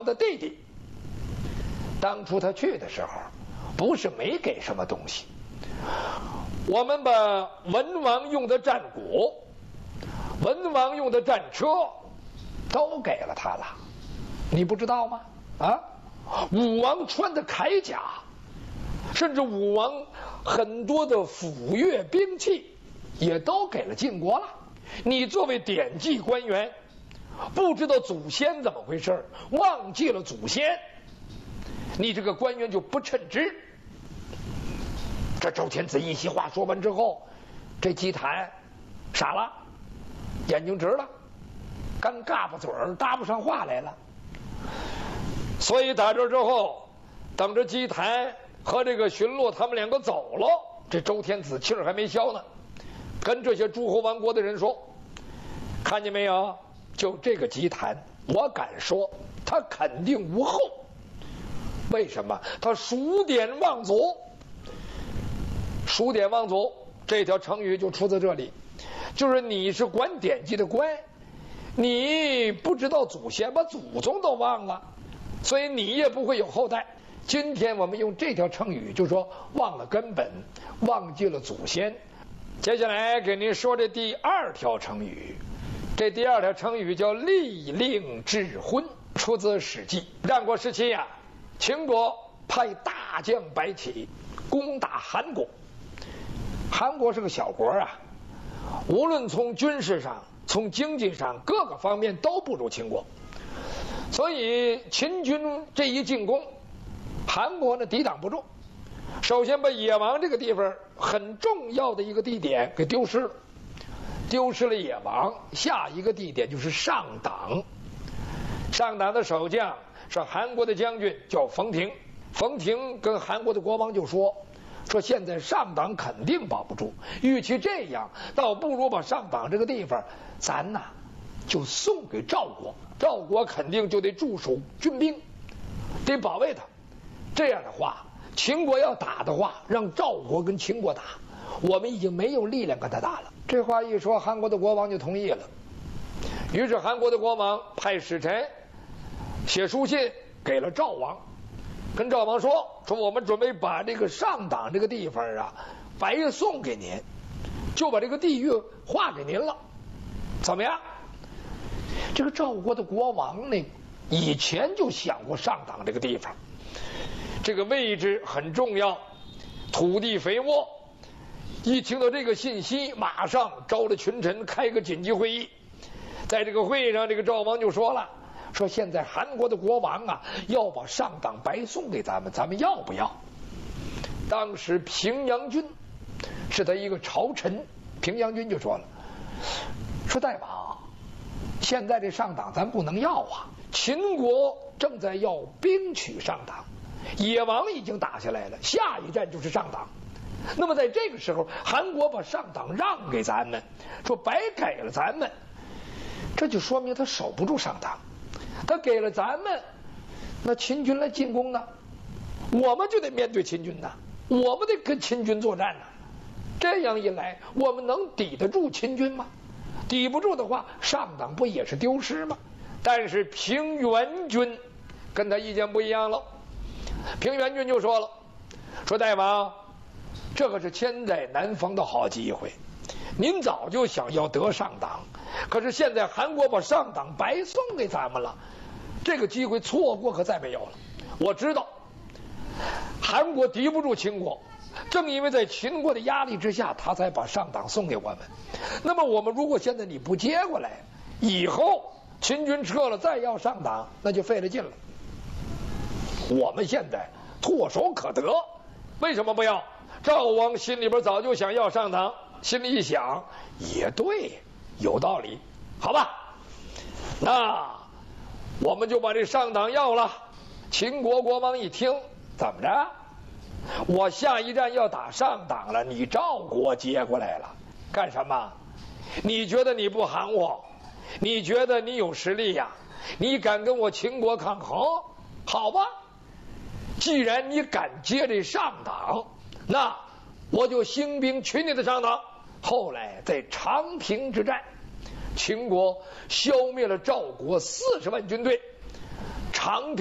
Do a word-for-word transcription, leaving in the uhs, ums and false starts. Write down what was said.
的弟弟。当初他去的时候，不是没给什么东西，我们把文王用的战鼓、文王用的战车都给了他了，你不知道吗？啊，武王穿的铠甲，甚至武王很多的斧钺兵器也都给了晋国了。你作为典籍官员，不知道祖先怎么回事，忘记了祖先，你这个官员就不称职。这周天子一席话说完之后，这姬坦傻了，眼睛直了，干嘎巴嘴儿搭不上话来了。所以打这之后，等着姬坦和这个荀洛他们两个走了，这周天子气儿还没消呢，跟这些诸侯王国的人说，看见没有，就这个姬坦，我敢说他肯定无后。为什么？他数典忘祖。数典忘祖这条成语就出自这里，就是你是管典籍的官，你不知道祖先，把祖宗都忘了，所以你也不会有后代。今天我们用这条成语，就说忘了根本，忘记了祖先。接下来给您说这第二条成语，这第二条成语叫立令智昏，出自《史记》。战国时期呀、啊，秦国派大将白起攻打韩国。韩国是个小国啊，无论从军事上、从经济上各个方面都不如秦国，所以秦军这一进攻，韩国呢抵挡不住。首先把野王这个地方很重要的一个地点给丢失了，丢失了野王，下一个地点就是上党。上党的守将是韩国的将军，叫冯亭。冯亭跟韩国的国王就说说现在上党肯定保不住，与其这样，倒不如把上党这个地方咱呐就送给赵国，赵国肯定就得驻守军兵，得保卫他。这样的话，秦国要打的话，让赵国跟秦国打，我们已经没有力量跟他打了。这话一说，韩国的国王就同意了。于是韩国的国王派使臣写书信给了赵王，跟赵王说说我们准备把这个上党这个地方啊白送给您，就把这个地域划给您了，怎么样？这个赵国的国王呢，以前就想过上党这个地方，这个位置很重要，土地肥沃。一听到这个信息，马上招了群臣开个紧急会议。在这个会议上，这个赵王就说了，说现在韩国的国王啊要把上党白送给咱们，咱们要不要？当时平阳君是他一个朝臣，平阳君就说了，说大王，现在这上党咱不能要啊，秦国正在要兵取上党，野王已经打下来了，下一站就是上党。那么在这个时候，韩国把上党让给咱们，说白给了咱们，这就说明他守不住上党。他给了咱们，那秦军来进攻呢，我们就得面对秦军呢，我们得跟秦军作战呢。这样一来，我们能抵得住秦军吗？抵不住的话，上党不也是丢失吗？但是平原君跟他意见不一样了。平原君就说了，说大王，这可是千载难逢的好机会，您早就想要得上党，可是现在韩国把上党白送给咱们了，这个机会错过可再没有了。我知道韩国敌不住秦国，正因为在秦国的压力之下，他才把上党送给我们。那么我们如果现在你不接过来，以后秦军撤了再要上党，那就费了劲了。我们现在唾手可得，为什么不要？赵王心里边早就想要上党，心里一想也对，有道理，好吧，那我们就把这上党要了。秦国国王一听，怎么着？我下一站要打上党了，你赵国接过来了，干什么？你觉得你不含我？你觉得你有实力呀？你敢跟我秦国抗衡？好吧，既然你敢接这上党，那我就兴兵取你的上党。后来在长平之战，秦国消灭了赵国四十万军队， 长